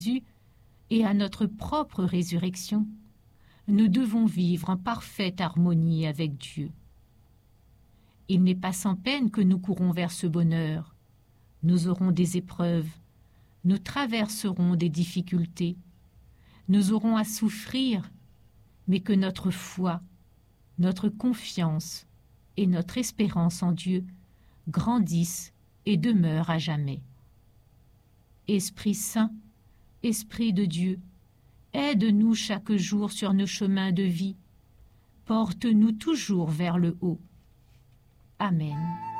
Jésus et à notre propre résurrection, nous devons vivre en parfaite harmonie avec Dieu. Il n'est pas sans peine que nous courons vers ce bonheur. Nous aurons des épreuves, nous traverserons des difficultés, nous aurons à souffrir, mais que notre foi, notre confiance et notre espérance en Dieu grandissent et demeurent à jamais. Esprit Saint, Esprit de Dieu, aide-nous chaque jour sur nos chemins de vie. Porte-nous toujours vers le haut. Amen.